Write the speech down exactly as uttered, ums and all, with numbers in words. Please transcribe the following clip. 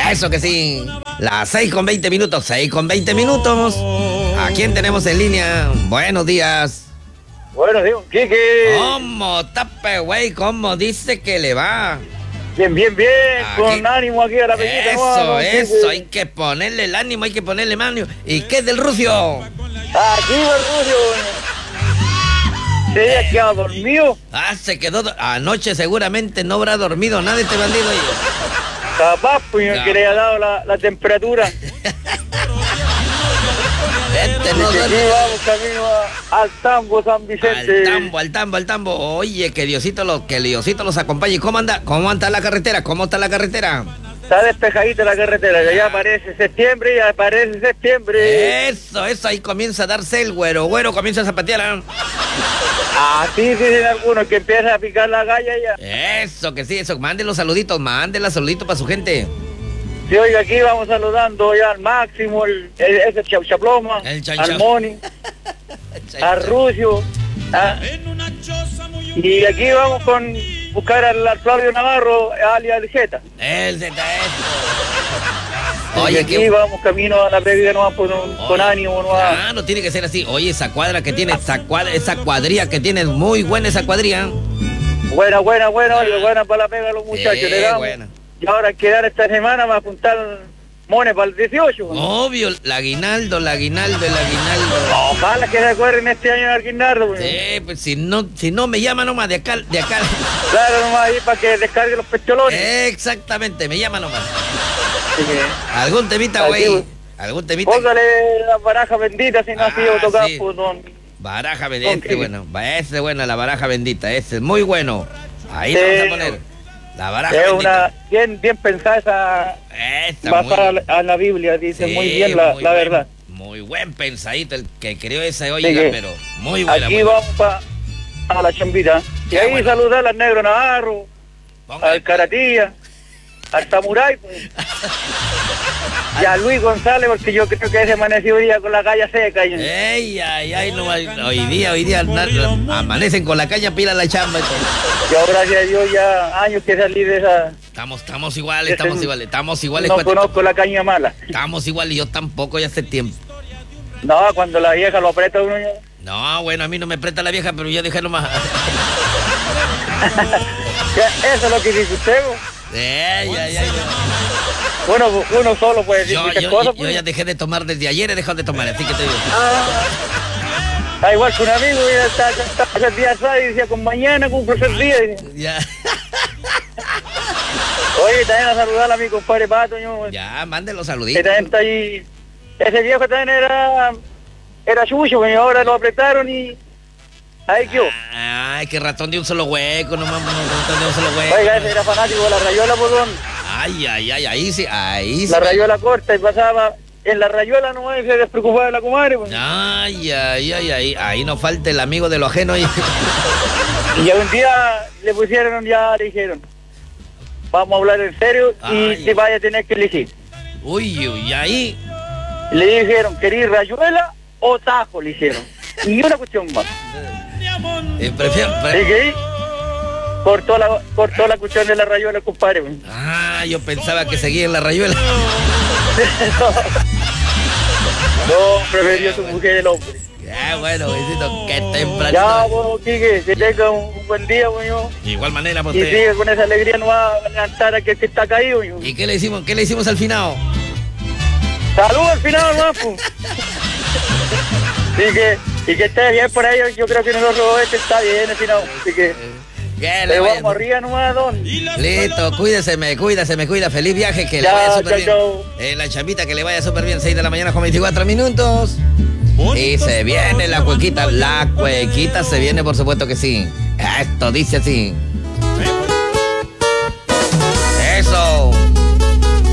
Eso que sí. Las seis con veinte minutos, seis con veinte minutos. ¿A quién tenemos en línea? Buenos días. Bueno, digo, Quique. ¿Cómo tape, güey? ¿Cómo dice que le va? Bien, bien, bien. Aquí. Con ánimo aquí a la peñita. Eso, hermano, eso. Quique. Hay que ponerle el ánimo, hay que ponerle mano. ¿Y qué es del Rucio? Aquí va el Rucio. Se había quedado dormido. Ah, se quedó. do- Anoche seguramente no habrá dormido nada este bandido. ahí. Capaz, pues, Ya. que le haya dado la, la temperatura. Este Y no que aquí duerme. vamos camino a- al tambo San Vicente. Al tambo, al tambo, al tambo. Oye, que Diosito los, que Diosito los acompañe. ¿Y ¿Cómo anda? ¿Cómo anda la carretera? ¿Cómo está la carretera? Está despejadita la carretera. Ya aparece septiembre, ya aparece septiembre. Eso, eso, ahí comienza a darse el güero. Güero comienza a zapatear. ¿eh? Así dicen algunos que empieza a picar la galla ya. Eso, que sí, eso. Mande los saluditos, mande los saluditos para su gente. Sí, oiga, aquí vamos saludando ya al Máximo, el, el, ese Chau Chaploma, El Chau al Chau. Moni, al Rucio. ¿Ah? Y aquí vamos con buscar al, al Flavio Navarro, alias Ligeta. El Z Y Oye, aquí qué... vamos camino a la previa nomás con, con ánimo nomás. Ah, no tiene que ser así. Oye, esa cuadra que tiene, esa, cuadra, esa cuadrilla que tiene, muy buena esa cuadrilla. Buena, buena, buena, oiga, buena para la pega a los muchachos. Eh, le damos. buena. Y ahora hay que dar esta semana para apuntar mones para el dieciocho. Obvio, el aguinaldo, el aguinaldo, el aguinaldo. Ojalá que se acuerden este año de Arquinardo. Pues. Sí, pues si no, si no me llama nomás de acá, de acá. Claro, nomás ahí para que descargue los pecholones. Exactamente, me llama nomás. Así que, Algún temita, Aquí, güey. güey. Algún temita. póngale la baraja bendita si no ha sido Ah, tocado sí. por don. Baraja bendita, Ok. este bueno. Va, ese es bueno, la baraja bendita, ese es muy bueno. Ahí Sí. lo vamos a poner. La baraja Es bendita. una bien, bien pensada esa Está basada muy, a la Biblia, dice sí, muy bien la, muy la buen- verdad. Muy buen pensadito el que creó esa oiga, que pero muy buena. Aquí muy buena. vamos pa, a la chambita. Y Qué ahí bueno. saludar al Negro Navarro, Póngale, al Caratilla, al Samurai, pues. Y a Luis González, porque yo creo que ese amaneció hoy día con la calle seca. Y, Ey, ay, ay, no, hoy día, hoy día na- amanecen con la caña, pila la chamba. y todo. yo, gracias a Dios, ya años que salí de esa. Estamos, estamos iguales, Ese- estamos iguales, estamos iguales. No cuate. conozco la caña mala. Estamos iguales, yo tampoco ya hace tiempo. No, cuando la vieja lo aprieta uno ya. No, bueno, a mí no me presta la vieja, pero yo dejé nomás. Ya, eso es lo que dice usted, pues. Ey, ay, ay, Bueno, uno solo puede decir yo, muchas yo, cosas, yo pues. ya dejé de tomar desde ayer, he dejado de tomar, así que te digo. Ah, ah, igual que un amigo, ya está, está, está el día atrás y decía, con mañana cumplo el día. Y, Ya, oye, también a saludar a mi compadre Pato, yo, ya, mande los que saluditos. también está ahí. Ese viejo también era, era chucho, y ahora lo apretaron y ahí quedó. Ay, qué ratón de un solo hueco, no mames, no, ratón de un solo hueco. Oiga, ese era fanático de la rayuela, por don. Ay, ay, ay, ahí sí, ahí sí. La rayuela corta y pasaba en la rayuela nomás y se despreocupaba de la comadre. Pues. Ay, ay, ay, ay, ahí no falta el amigo de lo ajeno. Y... Y ya un día le pusieron, ya le dijeron, vamos a hablar en serio y Ay. te vaya a tener que elegir. Uy, uy, ahí. Le dijeron, ¿querís rayuela o tajo? Le dijeron. Y una cuestión más. Eh, prefiero, Así pre- que ahí cortó la, cortó la cuestión de la rayuela, compadre. Pues. Ah, yo pensaba que seguía en la rayuela. No, prefirió su mujer el hombre. Ya, bueno, besito, que tempranito. Ya, bueno, Quique, que tenga un buen día, bueno. De igual manera, pues, Y usted. sigue con esa alegría, no va a levantar a aquel que está caído. Bueno. ¿Y qué le hicimos? ¿Qué le hicimos al final? Salud al final, ¿no? Pues. Y que, y que esté bien por ahí, yo creo que nosotros este está bien al final. Así que ¿Qué le le vaya- vamos arriba nomás, don. Listo, cuídese, me cuida, se me cuida. Feliz viaje, que le Ya, vaya súper chao, bien. chao. Eh, la chambita, que le vaya súper bien. seis de la mañana con veinticuatro minutos. Y se viene la cuequita. La cuequita se viene, por supuesto que sí. Esto dice así.